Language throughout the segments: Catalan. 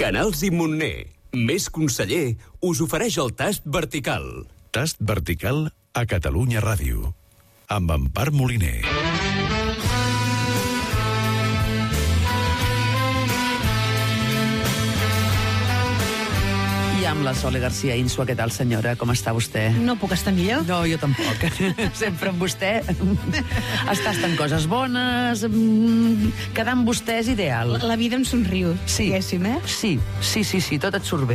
Canals i Montner, més conseller, us ofereix el Tast Vertical. Tast Vertical a Catalunya Ràdio, amb Empar Moliner. I amb la Sole García Insua. Què tal, senyora? Com està vostè? No puc estar millor. No, jo tampoc. Sempre amb vostè està estant coses bones, quedar amb vostè és ideal. La vida em somriu, diguéssim, eh? Sí, tot et surt bé.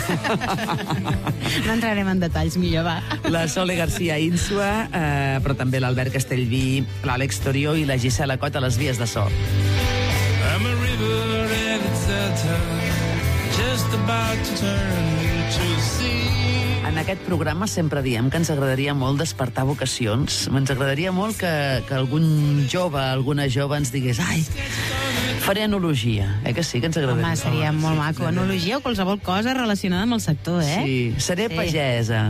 No entrarem en detalls, millor, va. La Sole García Insua, però també l'Albert Castellví, l'Àlex Torió i la Gisela Cot a les vies de so. I'm a river and it's a turn, just about to turn to sea. En aquest programa sempre diem que ens agradaria molt despertar vocacions. Ens agradaria molt que algun jove, alguna jove ens digués ai, faré enologia. Que sí, que ens agradaria? Home, seria molt maco. Enologia o qualsevol cosa relacionada amb el sector, eh? Sí, seré pagesa,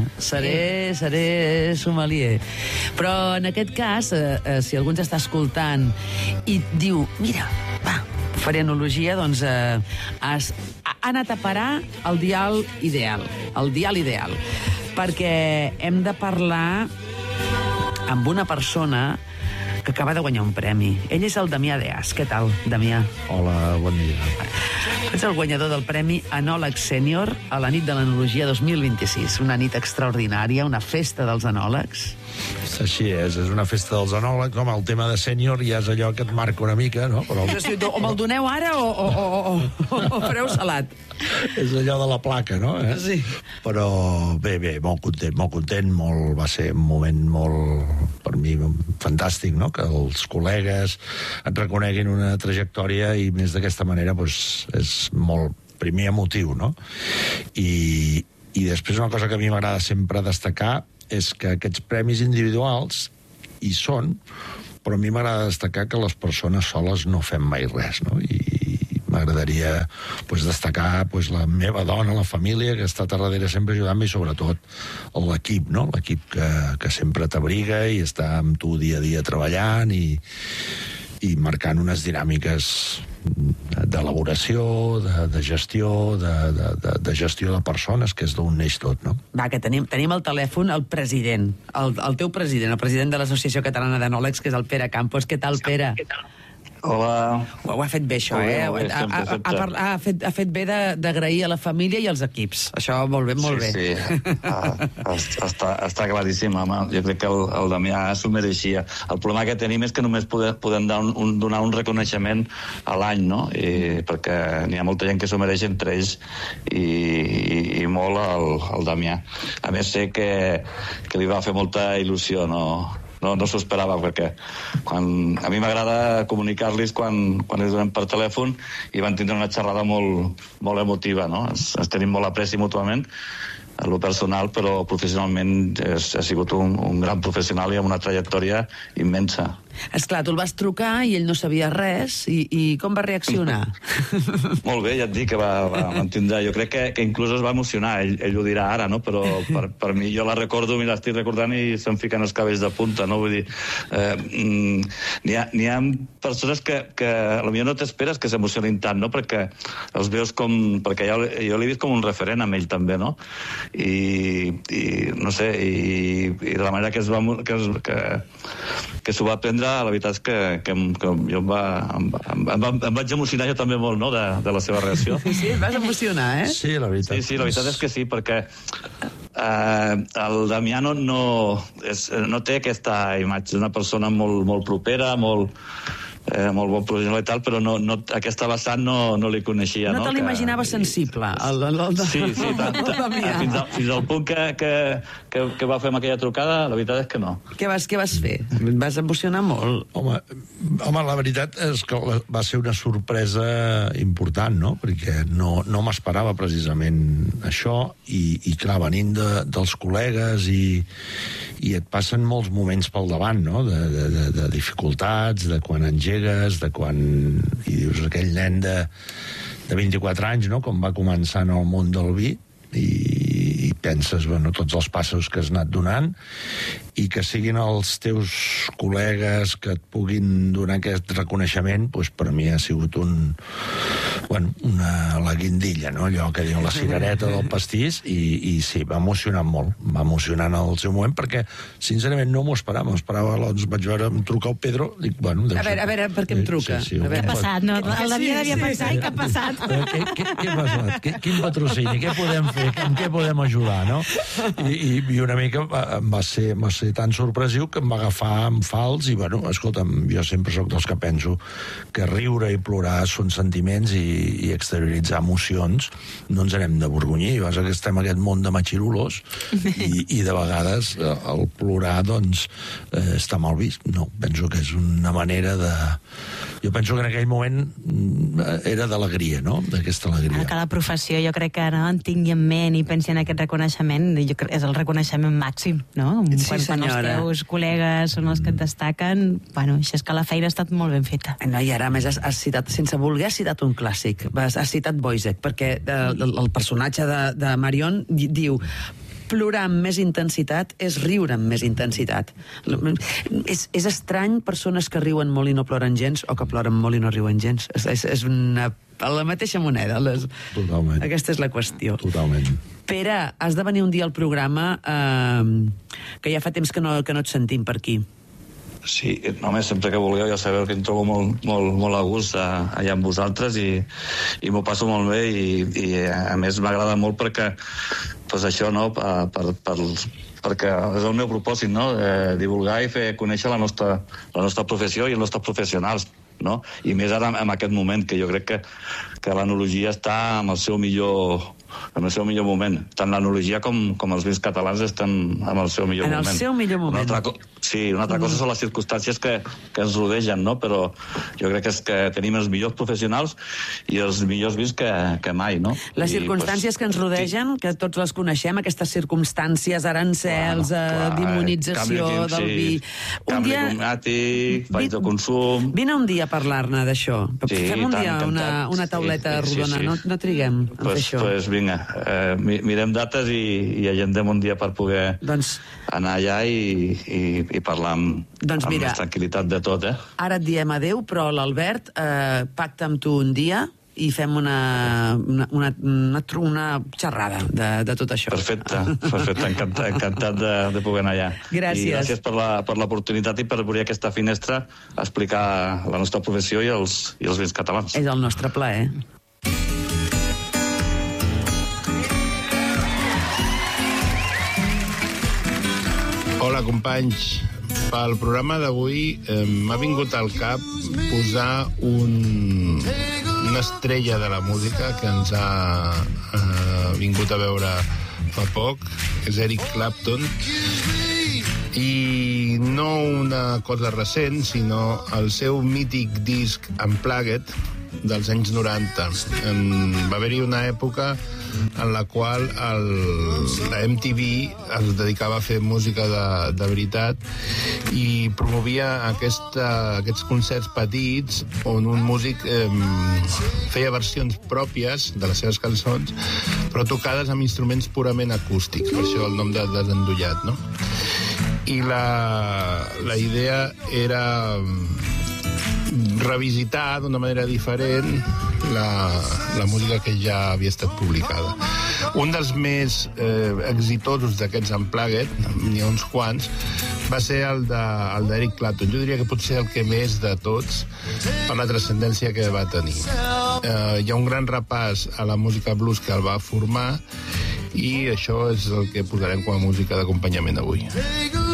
seré sommelier. Però en aquest cas, si algú ens està escoltant i diu, mira, va, faré enologia, doncs ha anat a parar al dial ideal. El dial ideal. Perquè hem de parlar amb una persona que acaba de guanyar un premi. Ell és el Damià Deas. Què tal, Damià? Hola, bon dia. Ets el guanyador del Premi Enòleg Sènior a la nit de l'Enologia 2026. Una nit extraordinària, una festa dels enòlegs. Així és una festa dels enòlegs. Home, el tema de sènior ja és allò que et marca una mica, no? Però... O me'l doneu ara o fareu salat. És allò de la placa, no? Sí. Però bé, molt content, va ser un moment molt, per mi, fantàstic, no? Que els col·legues et reconeguin una trajectòria i més d'aquesta manera, doncs, és molt, primer, emotiu, no? I després una cosa que a mi m'agrada sempre destacar és que aquests premis individuals hi són, però a mi m'agrada destacar que les persones soles no fem mai res, no? I m'agradaria destacar la meva dona, la família, que està a darrere sempre ajudant-me, i sobretot l'equip, no? L'equip que sempre t'abriga i està amb tu dia a dia treballant i marcant unes dinàmiques d'elaboració, de gestió, de gestió de persones, que és d'on neix tot, no? Va, que tenim al telèfon el president, el teu president, el president de l'Associació Catalana d'Enòlegs, que és el Pere Campos. Què tal, Pere? Hola. Ho ha fet bé, això, ha fet bé d'agrair a la família i als equips. Això molt bé. Sí. Està claríssim, home. Jo crec que el Damià s'ho mereixia. El problema que tenim és que només podem donar un reconeixement a l'any, no? Perquè n'hi ha molta gent que s'ho mereix, entre ells i molt el Damià. A més, sé que li va fer molta il·lusió, no s'ho esperava, perquè a mi m'agrada comunicar-los quan els donem per telèfon, i van tindre una xerrada molt emotiva, no? Ens tenim molt apreci mútuament, a lo personal, però professionalment ha sigut un gran professional i amb una trajectòria immensa. Esclar, tu el vas trucar i ell no sabia res, i com va reaccionar? Molt bé, ja et dic que va entendre. Jo crec que inclús es va emocionar, ell ho dirà ara, no? Però per mi, jo la recordo, i l'estic recordant i se'm fiquen els cabells de punta, no? Vull dir, n'hi ha persones que potser no t'esperes que s'emocionin tant, no? Perquè els veus perquè jo l'he vist com un referent amb ell també, no? I no sé, i de la manera que s'ho va prendre, la veritat és que jo em vaig emocionar jo també molt, no?, de la seva reacció. Sí, et vas emocionar, eh? Sí, la veritat. Sí, la veritat és que sí, perquè el Damià no té aquesta imatge, és una persona molt propera, molt bon professional i tal, però aquesta vessant no li coneixia. No te l'imaginava sensible, Sí, fins al punt que va fer amb aquella trucada, la veritat és que no. Què vas fer? Et vas emocionar molt? Home, la veritat és que va ser una sorpresa important, no? Perquè no m'esperava precisament això, i clar, venint dels col·legues, i et passen molts moments pel davant, no?, de dificultats, de quan engegues, de quan i dius, aquell nen de 24 anys, no?, com va començar en el món del vi, i penses, tots els passos que has anat donant, i que siguin els teus col·legues que et puguin donar aquest reconeixement, doncs per mi ha sigut la guindilla, no? Allò que diuen la cirereta del pastís, i sí, m'ha emocionat molt. M'ha emocionat en el seu moment, perquè, sincerament, no m'ho esperava. Doncs vaig veure, em truca el Pedro, dic, bueno... A veure, per què em truca? Sí, Què ha passat? No, el devia pensar i què ha passat? Què ha passat? Quin patrocini? Què podem fer? En què podem ajudar, no? I una mica va ser tan sorpresiu que em va agafar en fals i, bueno, escolta'm, jo sempre sóc dels que penso que riure i plorar són sentiments i exterioritzar emocions no ens anem de borgonyir. Que estem en aquest món de matxirulos i de vegades el plorar, doncs, està mal vist. No, penso que és una manera de... Jo penso que en aquell moment era d'alegria, no? D'aquesta alegria. Ara que la professió jo crec que no en tingui en ment i pensi en aquest reconeixement, jo crec que és el reconeixement màxim, no? Quan els teus col·legues són els que et destaquen, bueno, això és que la feina ha estat molt ben feta. No, i ara, a més, has citat, sense voler, has citat un clàssic. Has citat Wojciech, perquè el personatge de Marion diu: plorar amb més intensitat és riure amb més intensitat. És estrany persones que riuen molt i no ploren gens, o que ploren molt i no riuen gens. És una... la mateixa moneda. Totalment. Aquesta és la qüestió. Totalment. Pere, has de venir un dia al programa, que ja fa temps que no et sentim per aquí. Sí, només sempre que vulgueu, ja sabeu que em trobo molt a gust allà amb vosaltres i m'ho passo molt bé i a més m'agrada molt perquè pues això, no, perquè és el meu propòsit, no? Divulgar i fer conèixer la nostra professió i els nostres professionals, no? I més ara en aquest moment, que jo crec que l'enologia està en el seu millor moment. Tant l'enologia com els vins catalans estan en el seu millor moment. En el seu millor moment. Una altra cosa són les circumstàncies que ens rodegen, no? Però jo crec que és que tenim els millors professionals i els millors vins que mai, no? Les circumstàncies que ens rodegen, que tots les coneixem, aquestes circumstàncies, arancels, d'immunització del vi... Canvi climàtic, baix de consum... Vine un dia a parlar-ne d'això. Fem un dia una tauleta rodona, no triguem en fer això. Doncs vinga, mirem dates i agendem un dia per poder anar allà i parlar amb més tranquil·litat de tot, Ara et diem adeu, però l'Albert pacta amb tu un dia i fem una xerrada de tot això. Perfecte, encantat de poder anar allà. Gràcies. I gràcies per l'oportunitat i per obrir aquesta finestra a explicar la nostra professió i els vins catalans. És el nostre plaer. Hola, companys. Pel programa d'avui m'ha vingut al cap posar una estrella de la música que ens ha vingut a veure fa poc, que és Eric Clapton, i no una cosa recent, sinó el seu mític disc Unplugged dels anys 90. Va haver-hi una època en la qual la MTV es dedicava a fer música de veritat i promovia aquests concerts petits on un músic feia versions pròpies de les seves cançons, però tocades amb instruments purament acústics, per això el nom de Desendollat, no? I la idea era revisitar d'una manera diferent la música que ja havia estat publicada. Un dels més exitosos d'aquests Unplugged, n'hi ha uns quants, va ser el d'Eric Clapton. Jo diria que potser el que més de tots per la transcendència que va tenir. Hi ha un gran repàs a la música blues que el va formar i això és el que posarem com a música d'acompanyament avui.